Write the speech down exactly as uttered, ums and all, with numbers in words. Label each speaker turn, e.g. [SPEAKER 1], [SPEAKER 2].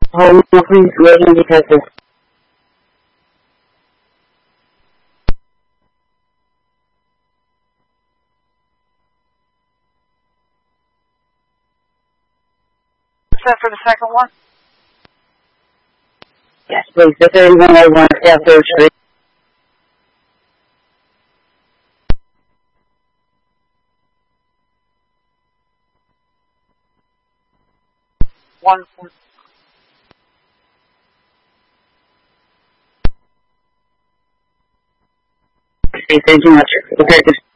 [SPEAKER 1] Oh, no, please waiting because of
[SPEAKER 2] Set for the second one?
[SPEAKER 1] yes, please. The thirty-one oh one South Third Street.
[SPEAKER 2] One, one.
[SPEAKER 1] Okay, thank you much. Okay,